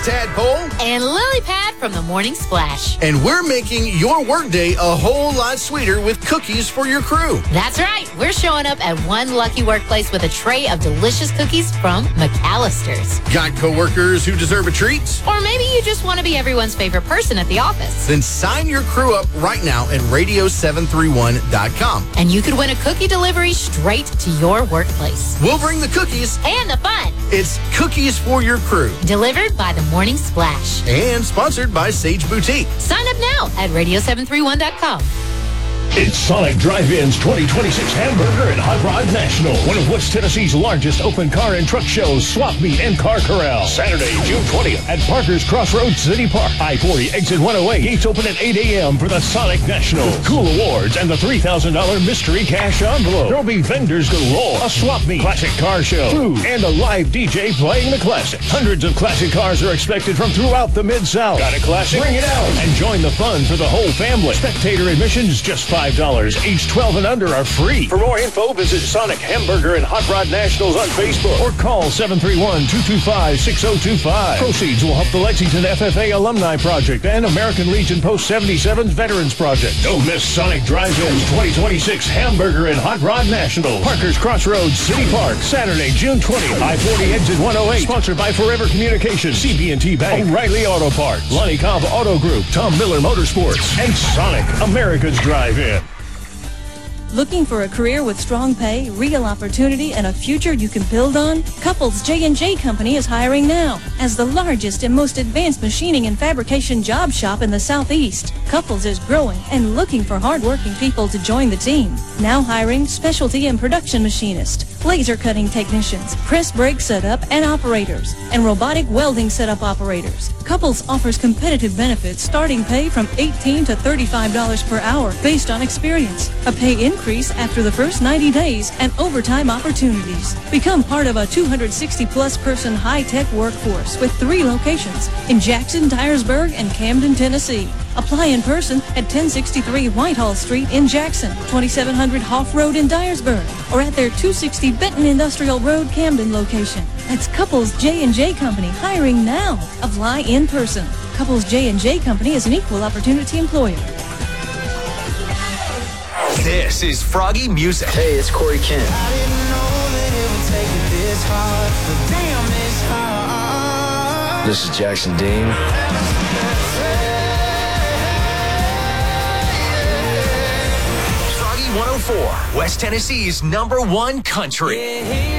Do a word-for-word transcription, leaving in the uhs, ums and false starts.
Tadpole. And Lily Pad from the Morning Splash. And we're making your workday a whole lot sweeter with cookies for your crew. That's right. We're showing up at one lucky workplace with a tray of delicious cookies from McAllister's. Got coworkers who deserve a treat? Or maybe you just want to be everyone's favorite person at the office. Then sign your crew up right now at radio seven three one dot com. And you could win a cookie delivery straight to your workplace. We'll bring the cookies and the fun. It's Cookies for Your Crew. Delivered by the Morning Splash. And sponsored by Sage Boutique. Sign up now at radio seven three one dot com. It's Sonic Drive-In's twenty twenty-six Hamburger and Hot Rod National, one of West Tennessee's largest open car and truck shows, swap meet, and car corral. Saturday, June twentieth at Parker's Crossroads City Park. I forty exit one oh eight. Gates open at eight a.m. for the Sonic National. Cool awards and the three thousand dollars mystery cash envelope. There'll be vendors galore, a swap meet, classic car show, food, and a live D J playing the classics. Hundreds of classic cars are expected from throughout the Mid-South. Got a classic? Bring it out and join the fun for the whole family. Spectator admissions just five dollars. Age twelve and under are free. For more info, visit Sonic Hamburger and Hot Rod Nationals on Facebook or call seven three one, two two five, six oh two five. Proceeds will help the Lexington F F A Alumni Project and American Legion Post seventy-seven's Veterans Project. Don't miss Sonic Drive-In's twenty twenty-six Hamburger and Hot Rod Nationals. Parker's Crossroads City Park, Saturday, June twentieth. I forty exit one oh eight. Sponsored by Forever Communications, C B and T Bank, O'Reilly Auto Parts, Lonnie Cobb Auto Group, Tom Miller Motorsports, and Sonic, America's Drive-In. Looking for a career with strong pay, real opportunity, and a future you can build on? Couples J and J Company is hiring now. As the largest and most advanced machining and fabrication job shop in the Southeast, Couples is growing and looking for hardworking people to join the team. Now hiring specialty and production machinists, laser cutting technicians, press brake setup and operators, and robotic welding setup operators. Couples offers competitive benefits, starting pay from eighteen to thirty-five dollars per hour based on experience. A pay increase after the first ninety days and overtime opportunities. Become part of a two hundred sixty plus person high-tech workforce with three locations in Jackson, Dyersburg, and Camden, Tennessee. Apply in person at ten sixty-three Whitehall Street in Jackson, twenty-seven hundred Hoff Road in Dyersburg, or at their two sixty Benton Industrial Road, Camden location. That's Couples J and J Company hiring now. Apply in person. Couples J and J Company is an equal opportunity employer. This is Froggy Music. Hey, it's Corey Kent. I didn't know that it would take it this hard, but damn, it's hard. This is Jackson Dean. Froggy one oh four, West Tennessee's number one country.